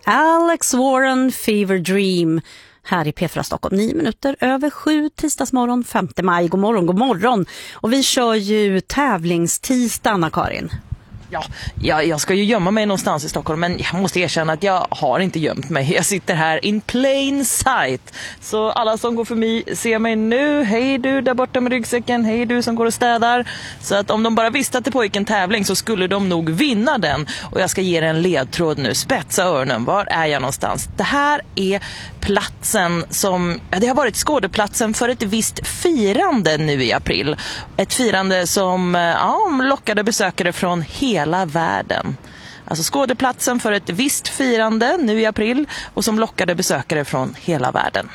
Alex Warren, Fever Dream. Här i P4 Stockholm, 9 minuter över 7, tisdagsmorgon, 5 maj. God morgon, god morgon. Och vi kör ju tävlingstisdag, Anna-Karin. Ja, jag ska ju gömma mig någonstans i Stockholm, men jag måste erkänna att jag har inte gömt mig. Jag sitter här in plain sight. Så alla som går förbi ser mig nu. Hej du där borta med ryggsäcken. Hej du som går och städar. Så att om de bara visste att det pågick en tävling så skulle de nog vinna den. Och jag ska ge er en ledtråd nu. Spetsa öronen. Var är jag någonstans? Det här är platsen som... Ja, det har varit skådeplatsen för ett visst firande nu i april. Ett firande som lockade besökare från hela världen. Alltså skådeplatsen för ett visst firande nu i april och som lockade besökare från hela världen.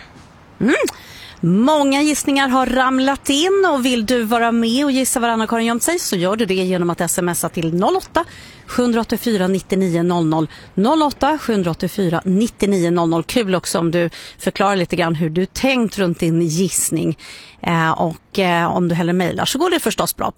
Många gissningar har ramlat in och vill du vara med och gissa var Anna-Karin gömt sig så gör du det genom att smsa till 08 784 99 00 08 784 99 00. Kul också om du förklarar lite grann hur du tänkt runt din gissning och om du heller mejlar så går det förstås bra.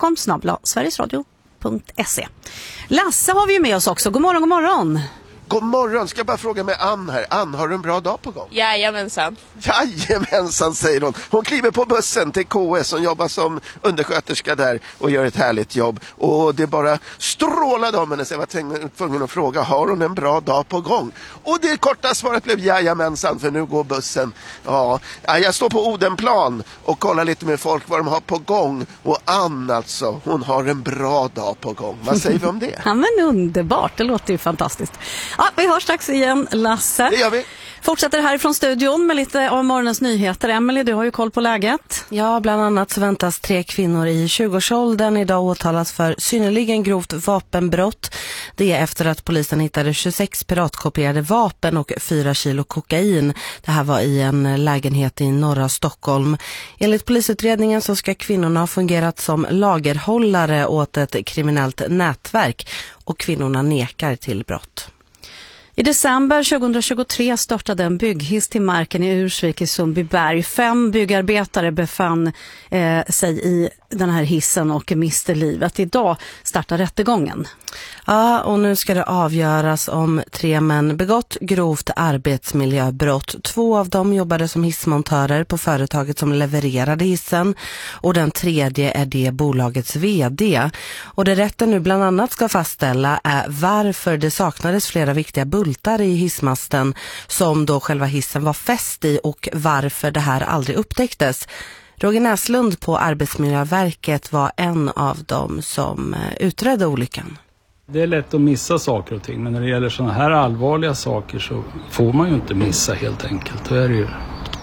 p4stockholm@sverigesradio.se. Lasse har vi ju med oss också. God morgon, god morgon. God morgon, ska jag bara fråga med Ann här. Ann, har du en bra dag på gång? Jajamensan, säger hon. Hon kliver på bussen till KS som jobbar som undersköterska där och gör ett härligt jobb. Och det bara strålade om henne så jag var tvungen att fråga, har hon en bra dag på gång? Och det korta svaret blev jajamensan, för nu går bussen. Ja, jag står på Odenplan och kollar lite med folk vad de har på gång. Och Ann alltså, hon har en bra dag på gång. Vad säger vi om det? Ja, men underbart, det låter ju fantastiskt. Ja, vi hörs strax igen, Lasse. Det gör vi. Fortsätter härifrån studion med lite av morgonens nyheter. Emelie, du har ju koll på läget. Ja, bland annat så väntas 3 kvinnor i 20-årsåldern idag åtalas för synnerligen grovt vapenbrott. Det är efter att polisen hittade 26 piratkopierade vapen och 4 kilo kokain. Det här var i en lägenhet i norra Stockholm. Enligt polisutredningen så ska kvinnorna ha fungerat som lagerhållare åt ett kriminellt nätverk och kvinnorna nekar till brott. I december 2023 startade en bygghiss till marken i Ursvik i Sundbyberg. 5 byggarbetare befann sig i den här hissen och miste livet. Idag startar rättegången. Ja, och nu ska det avgöras om 3 män begått grovt arbetsmiljöbrott. 2 av dem jobbade som hissmontörer på företaget som levererade hissen och den 3:e är det bolagets vd. Och det rätten nu bland annat ska fastställa är varför det saknades flera viktiga bultar i hissmasten som då själva hissen var fäst i och varför det här aldrig upptäcktes. Roger Näslund på Arbetsmiljöverket var en av dem som utredde olyckan. Det är lätt att missa saker och ting, men när det gäller sådana här allvarliga saker så får man ju inte missa helt enkelt. Det är det ju.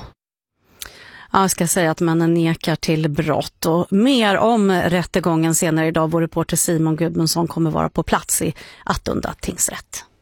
Ja, jag ska säga att männen nekar till brott och mer om rättegången senare idag. Vår reporter Simon Gudmundsson kommer vara på plats i Attunda tingsrätt.